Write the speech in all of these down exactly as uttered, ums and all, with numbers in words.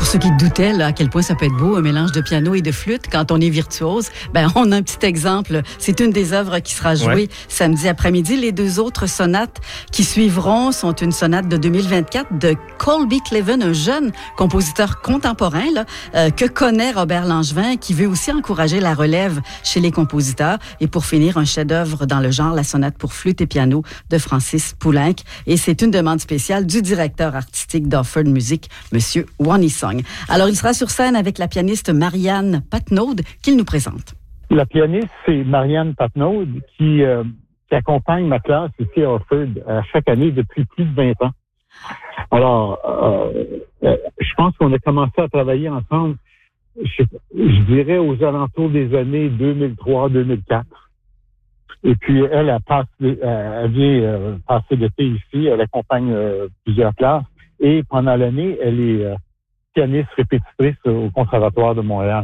Pour ceux qui doutaient là, à quel point ça peut être beau, un mélange de piano et de flûte, quand on est virtuose, ben on a un petit exemple. C'est une des œuvres qui sera jouée ouais. samedi après-midi. Les deux autres sonates qui suivront sont une sonate de deux mille vingt-quatre de Colby Cleven, un jeune compositeur contemporain là, euh, que connaît Robert Langevin, qui veut aussi encourager la relève chez les compositeurs. Et pour finir, un chef-d'œuvre dans le genre, la sonate pour flûte et piano de Francis Poulenc. Et c'est une demande spéciale du directeur artistique d'Offord Music, Monsieur Wonnie Song. Alors, il sera sur scène avec la pianiste Marianne Patnaud qu'il nous présente. La pianiste, c'est Marianne Patnaud qui, euh, qui accompagne ma classe ici à Oxford euh, chaque année depuis plus de vingt ans. Alors, euh, euh, je pense qu'on a commencé à travailler ensemble, je, je dirais, aux alentours des années deux mille trois deux mille quatre. Et puis, elle a passé, elle vient euh, passer l'été ici, elle accompagne euh, plusieurs classes. Et pendant l'année, elle est euh, pianiste répétitrice au Conservatoire de Montréal.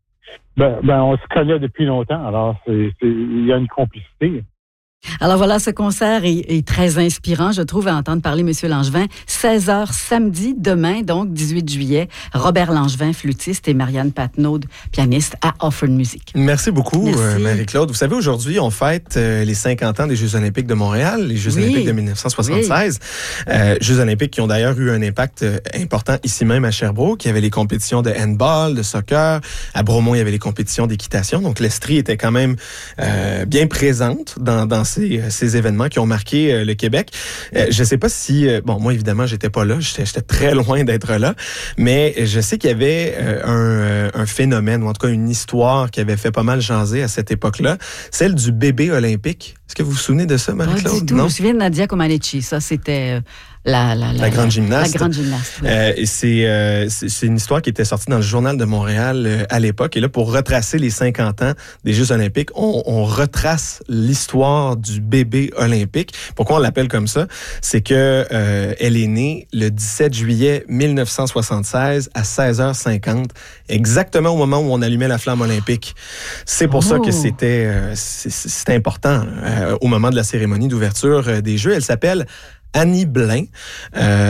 Ben, ben, on se connaît depuis longtemps, alors c'est, c'est, il y a une complicité. Alors voilà, ce concert est, est très inspirant, je trouve, à entendre parler M. Langevin. seize heures samedi, demain, donc dix-huit juillet. Robert Langevin, flûtiste, et Marianne Patnaud, pianiste à Offord Music. Merci beaucoup, Merci. Euh, Marie-Claude. Vous savez, aujourd'hui, on fête euh, les cinquante ans des Jeux olympiques de Montréal, les Jeux oui. olympiques de dix-neuf cent soixante-seize. Oui. Euh, Jeux olympiques qui ont d'ailleurs eu un impact euh, important ici même à Sherbrooke. Il y avait les compétitions de handball, de soccer. À Bromont, il y avait les compétitions d'équitation. Donc, l'Estrie était quand même euh, bien présente dans, dans Ces, ces événements qui ont marqué euh, le Québec. Euh, je ne sais pas si... Euh, bon, moi, évidemment, j'étais pas là. J'étais, j'étais très loin d'être là. Mais je sais qu'il y avait euh, un, un phénomène, ou en tout cas une histoire qui avait fait pas mal jaser à cette époque-là. Celle du bébé olympique. Est-ce que vous vous souvenez de ça, Marie-Claude? Pas du tout. Non? Je me souviens de Nadia Comaneci. Ça, c'était... Euh... La, la, la, la grande gymnaste. La grande gymnaste. Oui. Euh, et c'est, euh, c'est, c'est une histoire qui était sortie dans le Journal de Montréal euh, à l'époque. Et là, pour retracer les cinquante ans des Jeux olympiques, on, on retrace l'histoire du bébé olympique. Pourquoi on l'appelle comme ça? C'est que euh, elle est née le dix-sept juillet mille neuf cent soixante-seize à seize heures cinquante, exactement au moment où on allumait la flamme olympique. C'est pour oh. ça que c'était, euh, c'est, c'était important euh, au moment de la cérémonie d'ouverture euh, des Jeux. Elle s'appelle Annie Blain. Euh,